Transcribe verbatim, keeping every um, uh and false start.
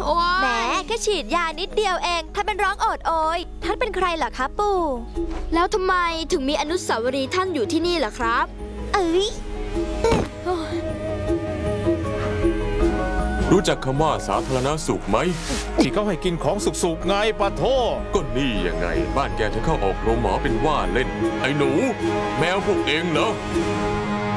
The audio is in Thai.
แหมแค่ฉีดยานิดเดียวเองท่านเป็นร้องโอดโอยท่านเป็นใครล่ะคะปู่แล้วทำไมถึงมีอนุสาวรีย์ท่านอยู่ที่นี่ล่ะครับเอ้ยรู้จักคำว่าสาธารณสุขไหมที่เขาให้กินของสุกๆไงปะโทก็นี่ยังไงบ้านแกถึงเข้าออกโรงหมอเป็นว่าเล่นไอ้หนูแมวพวกเองเหรอ